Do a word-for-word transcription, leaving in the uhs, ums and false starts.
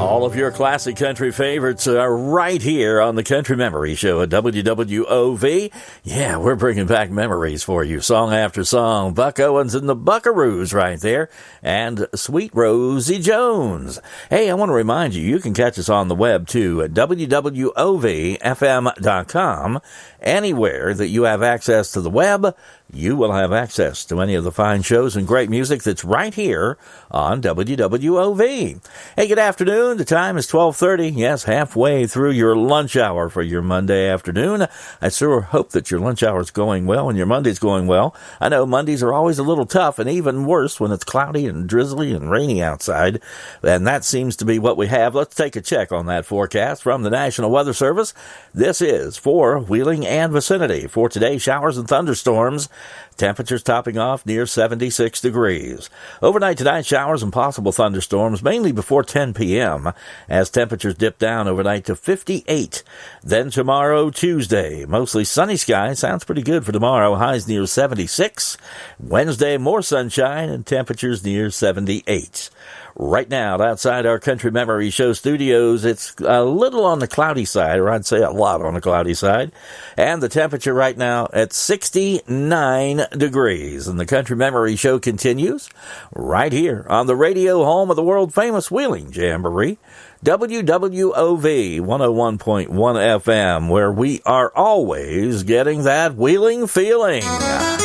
All of your classic country favorites are right here on the Country Memory Show at W W O V. Yeah, we're bringing back memories for you, song after song. Buck Owens and the Buckaroos right there, and Sweet Rosie Jones. Hey, I want to remind you, you can catch us on the web, too, at W W O V F M dot com. Anywhere that you have access to the web, you will have access to any of the fine shows and great music that's right here on W W O V. Hey, good afternoon. The time is twelve thirty. Yes, halfway through your lunch hour for your Monday afternoon. I sure hope that your lunch hour is going well and your Monday's going well. I know Mondays are always a little tough, and even worse when it's cloudy and drizzly and rainy outside. And that seems to be what we have. Let's take a check on that forecast from the National Weather Service. This is for Wheeling and vicinity. For today, showers and thunderstorms. Temperatures topping off near seventy-six degrees. Overnight tonight, showers and possible thunderstorms, mainly before ten p.m., as temperatures dip down overnight to fifty-eight. Then tomorrow, Tuesday, mostly sunny skies. Sounds pretty good for tomorrow. Highs near seventy-six. Wednesday, more sunshine and temperatures near seventy-eight. Right now, outside our Country Memory Show studios, it's a little on the cloudy side, or I'd say a lot on the cloudy side. And the temperature right now at sixty-nine degrees. And the Country Memory Show continues right here on the radio home of the world-famous Wheeling Jamboree, W W O V one oh one point one F M, where we are always getting that Wheeling feeling.